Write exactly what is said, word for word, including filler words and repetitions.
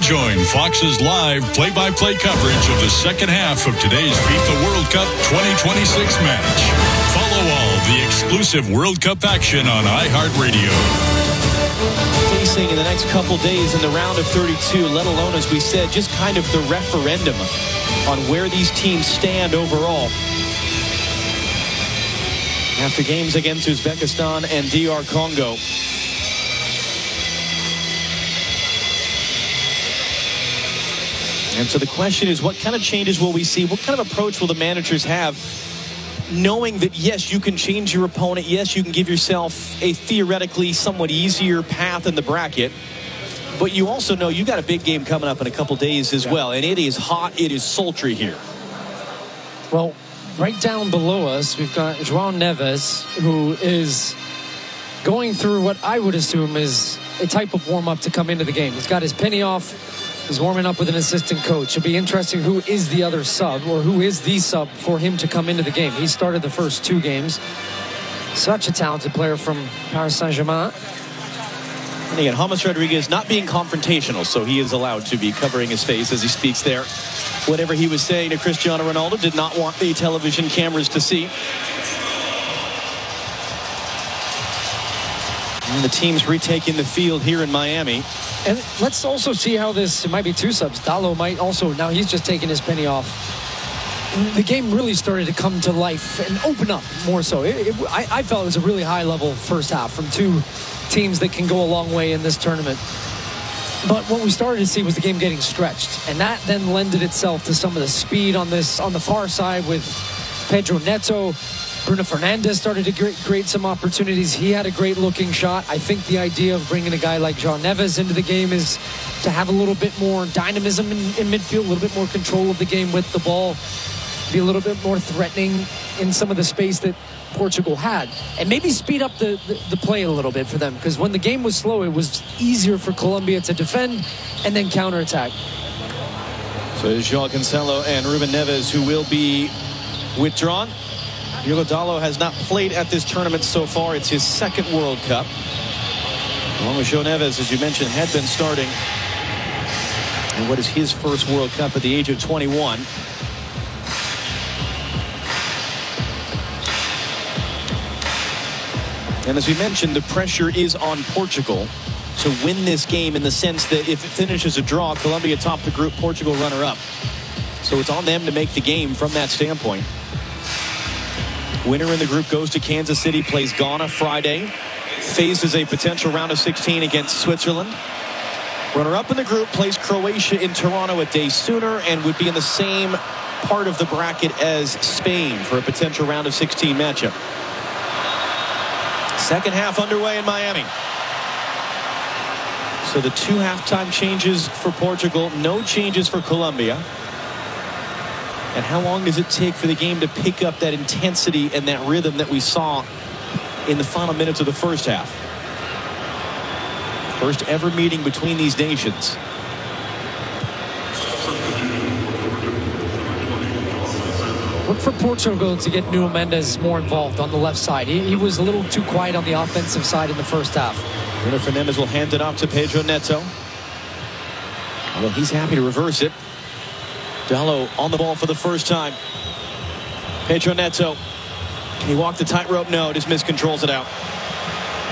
join Fox's live play-by-play coverage of the second half of today's FIFA World Cup twenty twenty-six match. Follow all the exclusive World Cup action on iHeartRadio. Facing in the next couple days in the round of thirty-two, let alone, as we said, just kind of the referendum on where these teams stand overall. After games against Uzbekistan and D R Congo. And so the question is, what kind of changes will we see? What kind of approach will the managers have, knowing that, yes, you can change your opponent. Yes, you can give yourself a theoretically somewhat easier path in the bracket. But you also know you got a big game coming up in a couple days as well. And it is hot. It is sultry here. Well, right down below us, we've got João Neves, who is going through what I would assume is a type of warm-up to come into the game. He's got his penny off. He's warming up with an assistant coach. It'll be interesting who is the other sub, or who is the sub for him to come into the game. He started the first two games. Such a talented player from Paris Saint-Germain. And again, James Rodriguez not being confrontational, so he is allowed to be covering his face as he speaks there. Whatever he was saying to Cristiano Ronaldo did not want the television cameras to see. And the team's retaking the field here in Miami. And let's also see how this, it might be two subs. Dalot might also, now he's just taking his penny off. The game really started to come to life and open up more so. It, it, I, I felt it was a really high level first half from two teams that can go a long way in this tournament. But what we started to see was the game getting stretched. And that then lended itself to some of the speed on this, on the far side with Pedro Neto. Bruno Fernandes started to create some opportunities. He had a great looking shot. I think the idea of bringing a guy like João Neves into the game is to have a little bit more dynamism in, in midfield, a little bit more control of the game with the ball, be a little bit more threatening in some of the space that Portugal had, and maybe speed up the, the, the play a little bit for them, because when the game was slow, it was easier for Colombia to defend and then counterattack. So it's João Cancelo and Ruben Neves who will be withdrawn. Diogo Dalot has not played at this tournament so far. It's his second World Cup. Along with João Neves, as you mentioned, had been starting. And what is his first World Cup at the age of twenty-one. And as we mentioned, the pressure is on Portugal to win this game, in the sense that if it finishes a draw, Colombia top the group, Portugal runner-up. So it's on them to make the game from that standpoint. Winner in the group goes to Kansas City, plays Ghana Friday, faces a potential round of sixteen against Switzerland. Runner-up in the group plays Croatia in Toronto a day sooner, and would be in the same part of the bracket as Spain for a potential round of sixteen matchup. Second half underway in Miami. So the two halftime changes for Portugal, no changes for Colombia. And how long does it take for the game to pick up that intensity and that rhythm that we saw in the final minutes of the first half? First ever meeting between these nations. Look for Portugal to get Nuno Mendes more involved on the left side. He, he was a little too quiet on the offensive side in the first half. Bruno Fernandes will hand it off to Pedro Neto. Although he's happy to reverse it. Dalot on the ball for the first time. Pedro Neto. Can he walk the tightrope? No, just miscontrols it out.